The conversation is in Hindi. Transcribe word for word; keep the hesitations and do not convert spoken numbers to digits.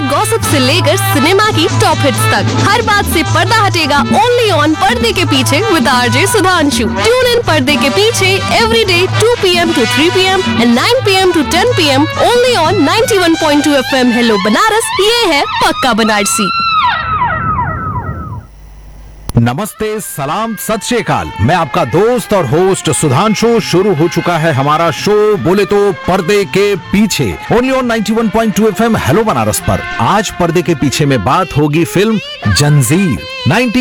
गॉसिप से लेकर सिनेमा की टॉप हिट्स तक, हर बात से पर्दा हटेगा ओनली ऑन पर्दे के पीछे with RJ Sudhanshu. Tune in पर्दे के पीछे every day to P M to three P M and nine P M to ten P am only on ninety one point two F M. Hello Banaras, ये है पक्का बनारसी। नमस्ते, सलाम, सत श्री अकाल। मैं आपका दोस्त और होस्ट सुधांशु। शुरू हो चुका है हमारा शो बोले तो पर्दे के पीछे only on ninety one point two F M hello Banaras पर। आज पर्दे के पीछे में बात होगी फिल्म जंजीर।